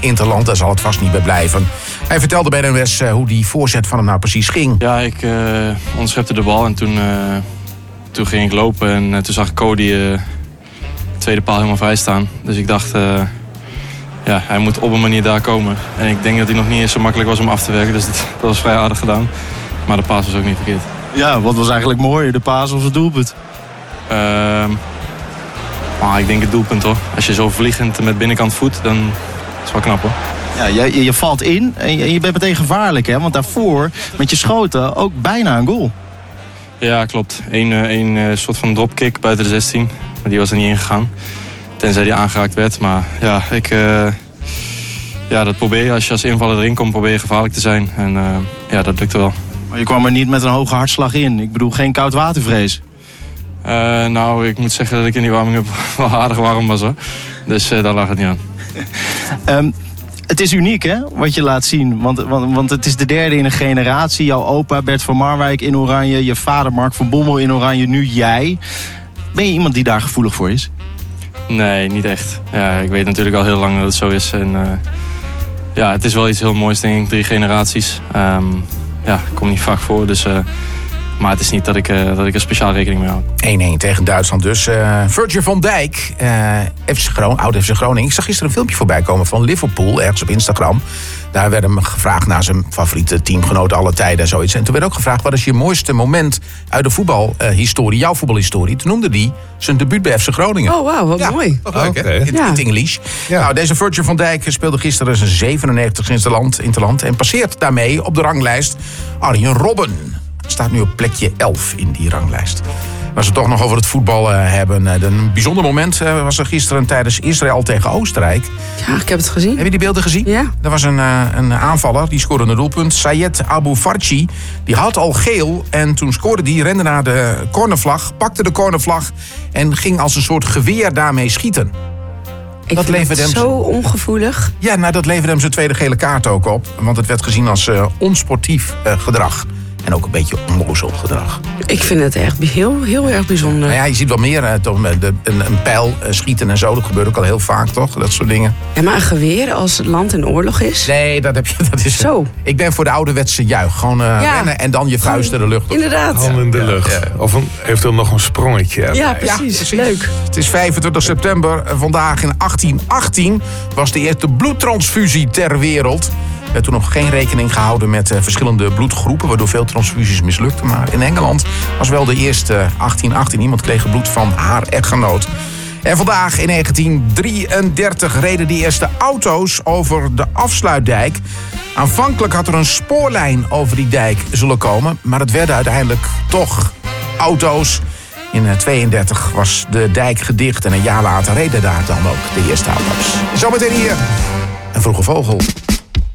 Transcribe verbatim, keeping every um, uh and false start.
Interland. Daar zal het vast niet bij blijven. Hij vertelde bij de N O S uh, hoe die voorzet van hem nou precies ging. Ja, ik uh, onderschepte de bal en toen, uh, toen ging ik lopen. En uh, toen zag ik Cody uh, de tweede paal helemaal vrij staan. Dus ik dacht, uh, ja, hij moet op een manier daar komen. En ik denk dat hij nog niet eens zo makkelijk was om af te werken. Dus dat, dat was vrij aardig gedaan. Maar de paas was ook niet verkeerd. Ja, wat was eigenlijk mooier, de paas of het doelpunt? Uh, maar ik denk het doelpunt hoor. Als je zo vliegend met binnenkant voet, dan is het wel knap hoor. Ja, je, je valt in en je, je bent meteen gevaarlijk hè. Want daarvoor met je schoten ook bijna een goal. Ja, klopt. Eén een, een soort van dropkick buiten de zestien. Maar die was er niet ingegaan. Tenzij die aangeraakt werd. Maar ja, ik, uh, ja, dat probeer je. Als je als invaller erin komt, probeer je gevaarlijk te zijn. En uh, ja, dat lukte wel. Maar je kwam er niet met een hoge hartslag in. Ik bedoel, geen koudwatervrees. Uh, nou, ik moet zeggen dat ik in die warming-up wel aardig warm was hoor. Dus uh, daar lag het niet aan. um, het is uniek hè, wat je laat zien. Want, want, want het is de derde in een generatie. Jouw opa Bert van Marwijk in oranje. Je vader Mark van Bommel in oranje. Nu jij. Ben je iemand die daar gevoelig voor is? Nee, niet echt. Ja, ik weet natuurlijk al heel lang dat het zo is. En, uh, ja, het is wel iets heel moois, denk ik. Drie generaties. Um, ja, komt niet vaak voor. Dus, uh, maar het is niet dat ik, uh, dat ik er speciaal rekening mee hou. één-één tegen Duitsland dus. Uh, Virgil van Dijk, uh, F C Groningen, oud F C Groningen. Ik zag gisteren een filmpje voorbij komen van Liverpool, ergens op Instagram. Daar werd hem gevraagd naar zijn favoriete teamgenoot alle tijden en zoiets. En toen werd ook gevraagd, wat is je mooiste moment uit de voetbalhistorie, jouw voetbalhistorie? Toen noemde hij zijn debuut bij F C Groningen. Oh, wauw, wat ja, mooi. Toch leuk, okay. hè? In, ja. in het English. Ja. Nou, deze Virgil van Dijk speelde gisteren zijn zevenennegentigste in het land, in het land en passeert daarmee op de ranglijst Arjen Robben. Staat nu op plekje elf in die ranglijst. Als we het toch nog over het voetbal uh, hebben. Uh, een bijzonder moment uh, was er gisteren tijdens Israël tegen Oostenrijk. Ja, ik heb het gezien. Heb je die beelden gezien? Ja. Er was een, uh, een aanvaller, die scoorde een doelpunt. Sayed Abu Farchi, die had al geel. En toen scoorde die, rende naar de cornervlag, pakte de cornervlag en ging als een soort geweer daarmee schieten. Ik dat vind leverde het hem zo ongevoelig. Ja, nou, dat leverde hem zijn tweede gele kaart ook op. Want het werd gezien als uh, onsportief uh, gedrag. En ook een beetje onnozel gedrag. Ik vind het echt heel, heel erg bijzonder. Nou ja, je ziet wel meer, uh, toch, de, een, een pijl uh, schieten en zo. Dat gebeurt ook al heel vaak, toch? Dat soort dingen. Ja, maar een geweer als het land in oorlog is? Nee, dat heb je. Dat is, Zo. Ik ben voor de ouderwetse juich. Gewoon uh, Ja. rennen en dan je vuisten de lucht op. Inderdaad. Handen in de lucht. Ja, ja. Of een, eventueel nog een sprongetje. Ja, erbij. precies. precies. Leuk. Het is vijfentwintig september. Vandaag in achttien achttien was de eerste bloedtransfusie ter wereld. Er werd toen nog geen rekening gehouden met uh, verschillende bloedgroepen, waardoor veel transfusies mislukten. Maar in Engeland was wel de eerste achttien achttien. Iemand kreeg bloed van haar echtgenoot. En vandaag in negentien drieëndertig reden die eerste auto's over de afsluitdijk. Aanvankelijk had er een spoorlijn over die dijk zullen komen, maar het werden uiteindelijk toch auto's. In tweeëndertig was de dijk gedicht en een jaar later reden daar dan ook de eerste auto's. Zometeen hier een vroege vogel.